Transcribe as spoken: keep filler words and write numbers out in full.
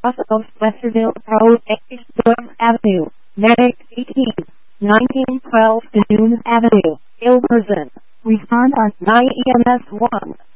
off of Westerville Road, Eastbourne Avenue, Medic eighteen, nineteen twelve Dunes Avenue, Ilverston. Respond on nine E M S one.